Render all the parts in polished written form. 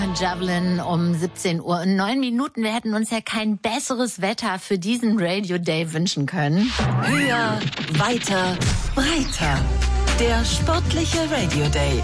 and Javelin um 17 Uhr und 9 Minuten. Wir hätten uns ja kein besseres Wetter für diesen Radio Day wünschen können. Höher, weiter, breiter. Der sportliche Radio Day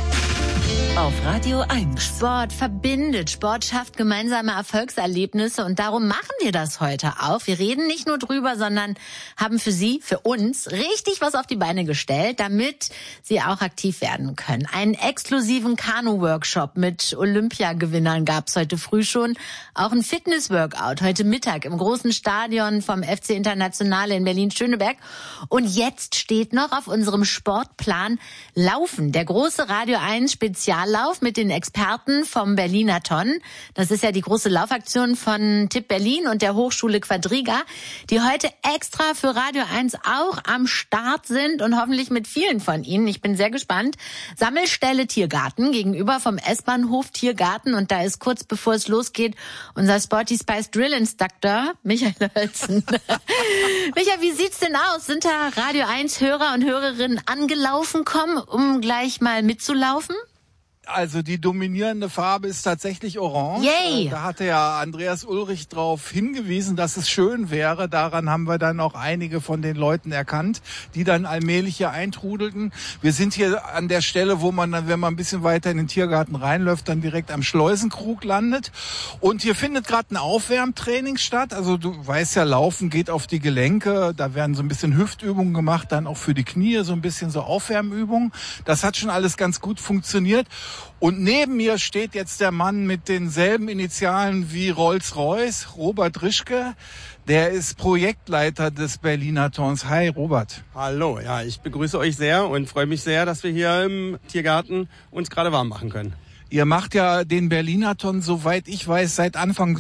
auf Radio 1. Sport verbindet, Sport schafft gemeinsame Erfolgserlebnisse und darum machen wir das heute auch. Wir reden nicht nur drüber, sondern haben für Sie, für uns, richtig was auf die Beine gestellt, damit Sie auch aktiv werden können. Einen exklusiven Kanu-Workshop mit Olympiagewinnern gab es heute früh schon. Auch ein Fitness-Workout heute Mittag im großen Stadion vom FC Internationale in Berlin-Schöneberg. Und jetzt steht noch auf unserem Sportplan Laufen, der große Radio 1 Speziallauf mit den Experten vom Berliner Ton. Das ist ja die große Laufaktion von Tipp Berlin und der Hochschule Quadriga, die heute extra für Radio 1 auch am Start sind und hoffentlich mit vielen von Ihnen. Ich bin sehr gespannt. Sammelstelle Tiergarten gegenüber vom S-Bahnhof Tiergarten und da ist kurz bevor es losgeht unser Sporty Spice Drill Instructor Michael Hölzen. Michael, wie sieht's denn aus? Sind da Radio 1 Hörer und Hörerinnen angelaufen kommen, um gleich mal mitzulaufen? Also die dominierende Farbe ist tatsächlich orange. Yay. Da hatte ja Andreas Ulrich drauf hingewiesen, dass es schön wäre. Daran haben wir dann auch einige von den Leuten erkannt, die dann allmählich hier eintrudelten. Wir sind hier an der Stelle, wo man dann, wenn man ein bisschen weiter in den Tiergarten reinläuft, dann direkt am Schleusenkrug landet. Und hier findet gerade ein Aufwärmtraining statt. Also du weißt ja, Laufen geht auf die Gelenke. Da werden so ein bisschen Hüftübungen gemacht, dann auch für die Knie so ein bisschen so Aufwärmübungen. Das hat schon alles ganz gut funktioniert. Und neben mir steht jetzt der Mann mit denselben Initialen wie Rolls-Royce, Robert Rischke. Der ist Projektleiter des Berliner Tons. Hi, Robert. Hallo, ja, ich begrüße euch sehr und freue mich sehr, dass wir hier im Tiergarten uns gerade warm machen können. Ihr macht ja den Berliner Ton, soweit ich weiß, seit Anfang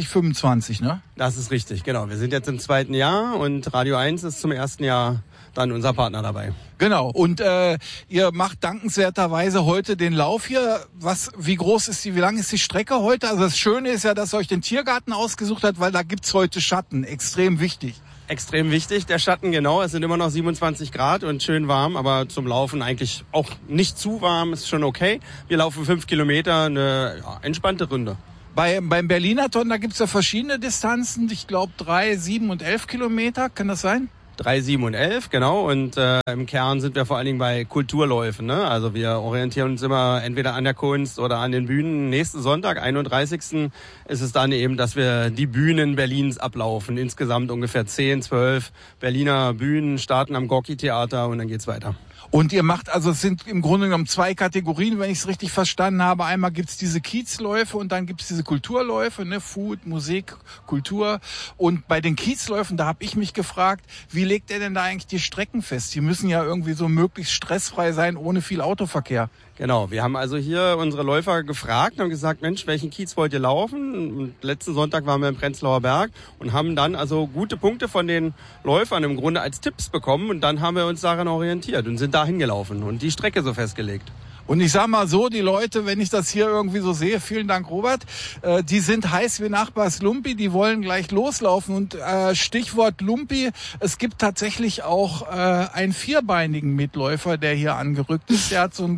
2025, ne? Das ist richtig, genau. Wir sind jetzt im 2. Jahr und Radio 1 ist zum 1. Jahr dann unser Partner dabei. Genau. Und ihr macht dankenswerterweise heute den Lauf hier. Wie lang ist die Strecke heute? Also das Schöne ist ja, dass ihr euch den Tiergarten ausgesucht habt, weil da gibt's heute Schatten. Extrem wichtig. Extrem wichtig, der Schatten, genau. Es sind immer noch 27 Grad und schön warm, aber zum Laufen eigentlich auch nicht zu warm, ist schon okay. Wir laufen 5 Kilometer, eine entspannte Runde. Beim Berliner Ton, da gibt's ja verschiedene Distanzen. Ich glaube 3, 7 und 11 Kilometer. Kann das sein? 3, 7 und 11, genau. Und im Kern sind wir vor allen Dingen bei Kulturläufen. Ne? Also wir orientieren uns immer entweder an der Kunst oder an den Bühnen. Nächsten Sonntag, 31. ist es dann eben, dass wir die Bühnen Berlins ablaufen. Insgesamt ungefähr 10, 12 Berliner Bühnen, starten am Gorki-Theater und dann geht's weiter. Und ihr macht, also es sind im Grunde genommen 2 Kategorien, wenn ich es richtig verstanden habe. Einmal gibt's diese Kiezläufe und dann gibt's diese Kulturläufe, ne, Food, Musik, Kultur. Und bei den Kiezläufen, da habe ich mich gefragt, wie legt ihr denn da eigentlich die Strecken fest? Die müssen ja irgendwie so möglichst stressfrei sein, ohne viel Autoverkehr. Genau, wir haben also hier unsere Läufer gefragt und haben gesagt, Mensch, welchen Kiez wollt ihr laufen? Und letzten Sonntag waren wir im Prenzlauer Berg und haben dann also gute Punkte von den Läufern im Grunde als Tipps bekommen und dann haben wir uns daran orientiert und sind dahin gelaufen und die Strecke so festgelegt. Und ich sag mal so, die Leute, wenn ich das hier irgendwie so sehe, vielen Dank Robert, die sind heiß wie Nachbars Lumpi, die wollen gleich loslaufen. Und Stichwort Lumpi, es gibt tatsächlich auch einen vierbeinigen Mitläufer, der hier angerückt ist. Der hat so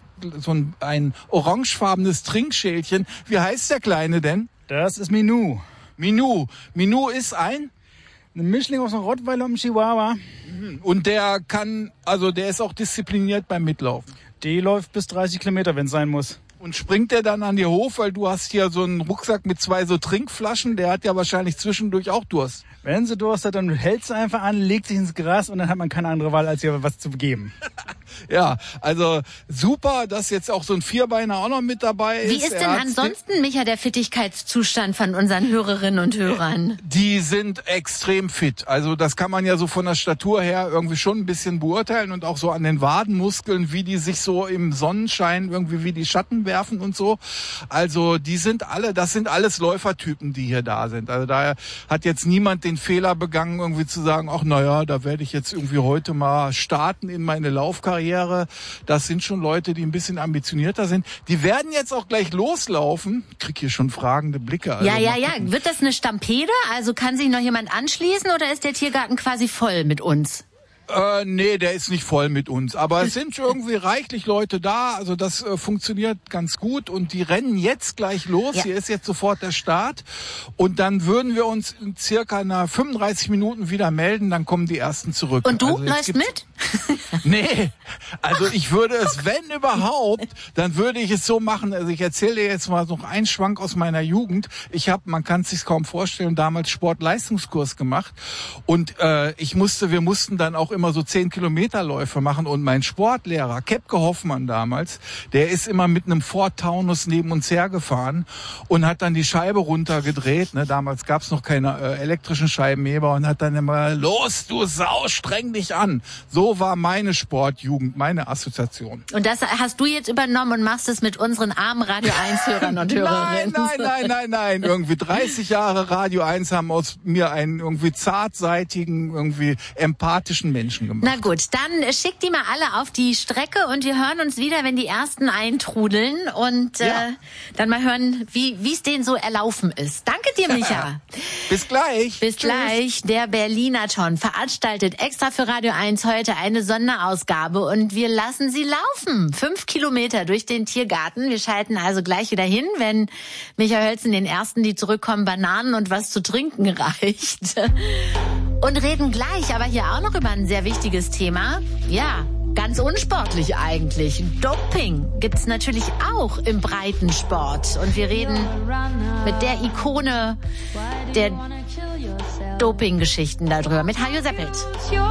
ein orangefarbenes Trinkschälchen. Wie heißt der Kleine denn? Das ist Minou. Minou ist ein Mischling aus einem Rottweiler und einem Chihuahua. Und der ist auch diszipliniert beim Mitlaufen. Die läuft bis 30 Kilometer, wenn es sein muss. Und springt der dann an dir hoch, weil du hast hier so einen Rucksack mit 2 so Trinkflaschen, der hat ja wahrscheinlich zwischendurch auch Durst. Wenn sie Durst hat, dann hält sie einfach an, legt sich ins Gras und dann hat man keine andere Wahl, als ihr was zu geben. Ja, also super, dass jetzt auch so ein Vierbeiner auch noch mit dabei ist. Wie ist denn ansonsten, Micha, der Fittigkeitszustand von unseren Hörerinnen und Hörern? Die sind extrem fit. Also das kann man ja so von der Statur her irgendwie schon ein bisschen beurteilen und auch so an den Wadenmuskeln, wie die sich so im Sonnenschein irgendwie wie die Schatten werfen und so. Also das sind alles Läufertypen, die hier da sind. Also da hat jetzt niemand den Fehler begangen, irgendwie zu sagen, ach naja, da werde ich jetzt irgendwie heute mal starten in meine Laufkarriere. Das sind schon Leute, die ein bisschen ambitionierter sind. Die werden jetzt auch gleich loslaufen. Ich krieg hier schon fragende Blicke. Also ja. Wird das eine Stampede? Also kann sich noch jemand anschließen oder ist der Tiergarten quasi voll mit uns? Nee, der ist nicht voll mit uns. Aber es sind irgendwie reichlich Leute da. Also das funktioniert ganz gut. Und die rennen jetzt gleich los. Hier ist jetzt sofort der Start. Und dann würden wir uns in circa 35 Minuten wieder melden. Dann kommen die Ersten zurück. Und du also läufst mit? Nee, also ich würde es, wenn überhaupt, dann würde ich es so machen. Also ich erzähle dir jetzt mal noch einen Schwank aus meiner Jugend. Ich habe, man kann es sich kaum vorstellen, damals Sportleistungskurs gemacht. Und wir mussten dann auch immer so 10-Kilometer-Läufe machen. Und mein Sportlehrer, Kepke Hoffmann damals, der ist immer mit einem Ford Taunus neben uns hergefahren und hat dann die Scheibe runtergedreht. Ne? Damals gab es noch keine elektrischen Scheibenheber und hat dann immer, los, du Sau, streng dich an. So war meine Sportjugend, meine Assoziation. Und das hast du jetzt übernommen und machst es mit unseren armen Radio 1-Hörern und Hörerinnen? Nein. Irgendwie 30 Jahre Radio 1 haben aus mir einen irgendwie zartseitigen, irgendwie empathischen Menschen gemacht. Na gut, dann schickt die mal alle auf die Strecke und wir hören uns wieder, wenn die Ersten eintrudeln und dann mal hören, wie es denen so erlaufen ist. Danke dir, Micha. Bis gleich. Bis gleich. Der Berlinathon veranstaltet extra für Radio 1 heute eine Sonderausgabe und wir lassen sie laufen. 5 Kilometer durch den Tiergarten. Wir schalten also gleich wieder hin, wenn Micha Hölzen den Ersten, die zurückkommen, Bananen und was zu trinken reicht. Und reden gleich aber hier auch noch über ein sehr wichtiges Thema. Ja, ganz unsportlich eigentlich. Doping gibt's natürlich auch im Breitensport. Und wir reden mit der Ikone der Doping-Geschichten darüber, mit Hajo Seppelt.